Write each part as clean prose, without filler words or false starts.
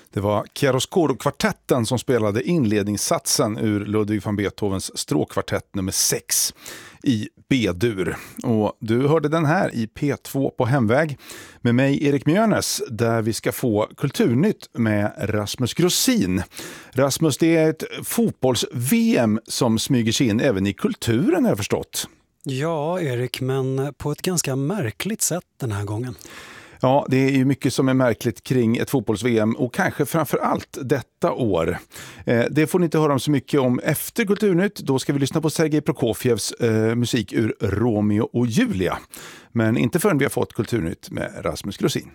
Det var Chiaroscuro-kvartetten som spelade inledningssatsen ur Ludwig van Beethovens stråkkvartett nummer 6 i B-dur. Och du hörde den här i P2 på hemväg med mig Erik Mjörnes, där vi ska få kulturnytt med Rasmus Grossin. Rasmus, det är ett fotbolls-VM som smyger sig in även i kulturen, har jag förstått. Ja, Erik, men på ett ganska märkligt sätt den här gången. Ja, det är ju mycket som är märkligt kring ett fotbolls-VM och kanske framför allt detta år. Det får ni inte höra om så mycket om efter Kulturnytt. Då ska vi lyssna på Sergej Prokofjevs musik ur Romeo och Julia. Men inte förrän vi har fått Kulturnytt med Rasmus Grossin.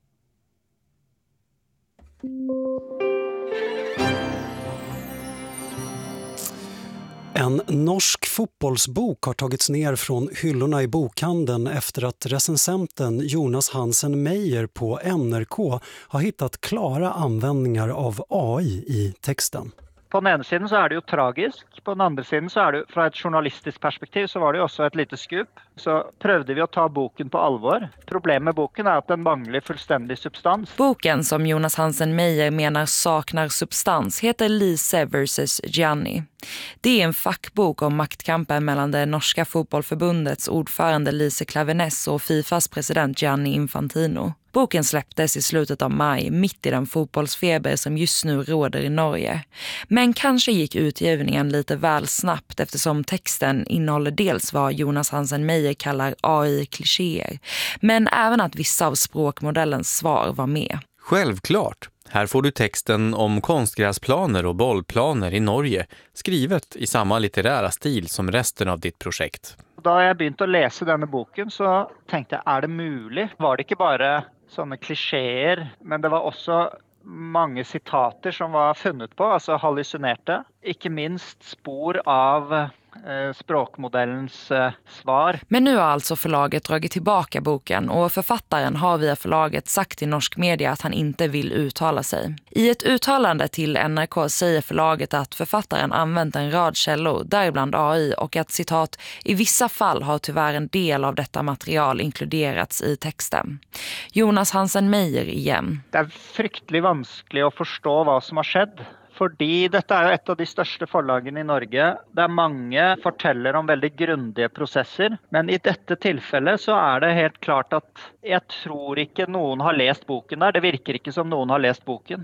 En norsk fotbollsbok har tagits ner från hyllorna i bokhandeln efter att recensenten Jonas Hansen Meyer på NRK har hittat klara användningar av AI i texten. På den ena sidan så är det ju tragiskt, på den andra sidan så är det från ett journalistiskt perspektiv så var det ju också ett litet skup. Så prövade vi att ta boken på allvar. Problemet med boken är att den manglar fullständig substans. Boken som Jonas Hansen Meyer menar saknar substans heter Lise vs. Gianni. Det är en fackbok om maktkampen mellan det norska fotbollförbundets ordförande Lise Klaveness och Fifas president Gianni Infantino. Boken släpptes i slutet av maj, mitt i den fotbollsfeber som just nu råder i Norge. Men kanske gick utgivningen lite väl snabbt eftersom texten innehåller dels vad Jonas Hansen Meyer kallar AI-klichéer, men även att vissa av språkmodellens svar var med. Självklart. Här får du texten om konstgräsplaner och bollplaner i Norge, skrivet i samma litterära stil som resten av ditt projekt. Då jag började att läsa denna boken så tänkte jag, är det möjligt? Var det inte bara sådana klichéer, men det var också många citater som var funnet på, alltså hallucinerade. Inte minst spår av språkmodellens svar. Men nu har alltså förlaget dragit tillbaka boken och författaren har via förlaget sagt till norsk media att han inte vill uttala sig. I ett uttalande till NRK säger förlaget att författaren använt en rad källor, däribland AI, och att citat, i vissa fall har tyvärr en del av detta material inkluderats i texten. Jonas Hansen Meyer igen. Det är fruktansvärt vanskligt att förstå vad som har skett. Fordi dette er et av de største forlagene i Norge. Det er mange forteller om veldig grundige prosesser. Men i dette tilfellet så er det helt klart at jeg tror ikke noen har lest boken der. Det virker ikke som noen har lest boken.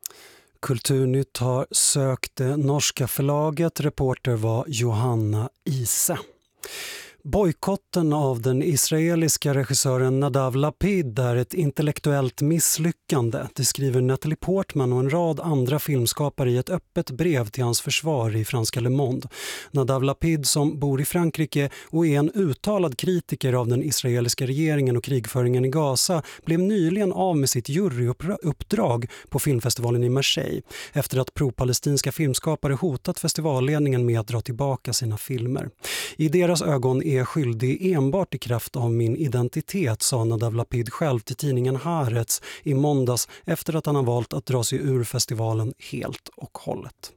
Kulturnytt har sökt det norska förlaget. Reporter var Johanna Ise. Bojkotten av den israeliska regissören Nadav Lapid är ett intellektuellt misslyckande. Det skriver Natalie Portman och en rad andra filmskapare i ett öppet brev till hans försvar i franska Le Monde. Nadav Lapid, som bor i Frankrike och är en uttalad kritiker av den israeliska regeringen och krigföringen i Gaza, blev nyligen av med sitt juryuppdrag på filmfestivalen i Marseille efter att pro-palestinska filmskapare hotat festivalledningen med att dra tillbaka sina filmer. I deras ögon är skyldig enbart i kraft av min identitet, sa Nadav Lapid själv till tidningen Haaretz i måndags efter att han har valt att dra sig ur festivalen helt och hållet.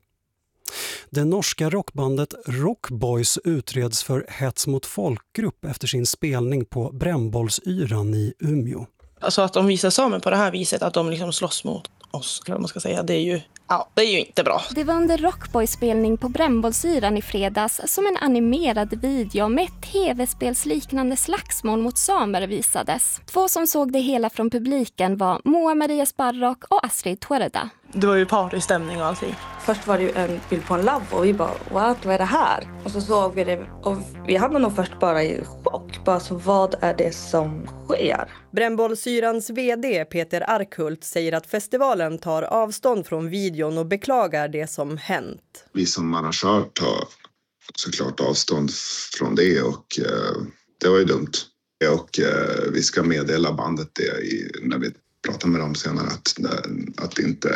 Det norska rockbandet Rockboys utreds för hets mot folkgrupp efter sin spelning på Brännbollsyran i Umeå. Alltså att de visar samer på det här viset, att de liksom slåss mot oss, kan man ska säga, det är ju inte bra. Det var under Rockboys spelning på Brännbollsyran i fredags som en animerad video med ett tv-spelsliknande slagsmål mot samer visades. Två som såg det hela från publiken var Moa Maria Sparrock och Astrid Tuarda. Det var ju partystämning och allting. Först var det ju en bild på en labb och vi bara, vad är det här? Och så såg vi det och vi hade nog först bara i chock. Bara så, vad är det som sker? Brännbollsyrans vd Peter Arkhult säger att festivalen tar avstånd från videon och beklagar det som hänt. Vi som arrangör tar såklart avstånd från det och det var ju dumt. Och vi ska meddela bandet det när vi pratar med dem senare att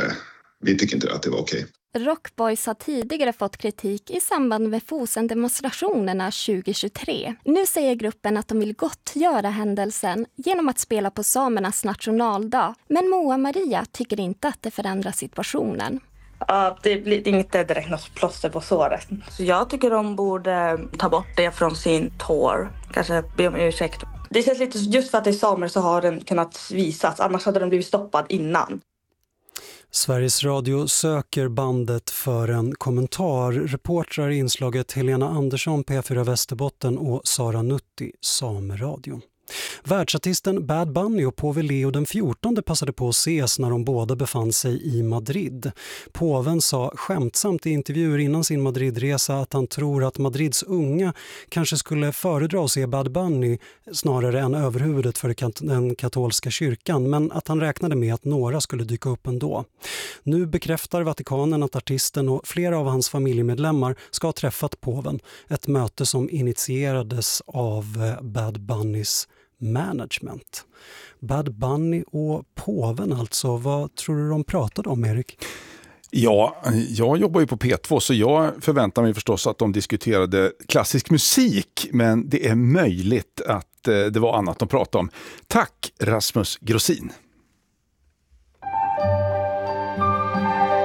vi tycker inte att det var okej. Rockboys har tidigare fått kritik i samband med Fosen-demonstrationerna 2023. Nu säger gruppen att de vill gottgöra händelsen genom att spela på samernas nationaldag. Men Moa Maria tycker inte att det förändrar situationen. Det blir inte direkt något plåster på såret. Så jag tycker de borde ta bort det från sin tour. Kanske be om ursäkt. Det känns lite, just för att det är samer så har den kunnat visas. Annars hade den blivit stoppad innan. Sveriges Radio söker bandet för en kommentar. Reportrar i inslaget Helena Andersson, P4 Västerbotten och Sara Nutti, Sameradio. Världsartisten Bad Bunny och påve Leo den 14 passade på att ses när de båda befann sig i Madrid. Påven sa skämtsamt i intervjuer innan sin Madridresa att han tror att Madrids unga kanske skulle föredra att se Bad Bunny snarare än överhuvudet för den katolska kyrkan, men att han räknade med att några skulle dyka upp ändå. Nu bekräftar Vatikanen att artisten och flera av hans familjemedlemmar ska ha träffat påven. Ett möte som initierades av Bad Bunnys management. Bad Bunny och påven alltså. Vad tror du de pratade om, Erik? Ja, jag jobbar ju på P2 så jag förväntar mig förstås att de diskuterade klassisk musik, men det är möjligt att det var annat de pratade om. Tack Rasmus Grossin.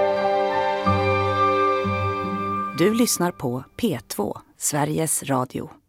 Du lyssnar på P2, Sveriges Radio.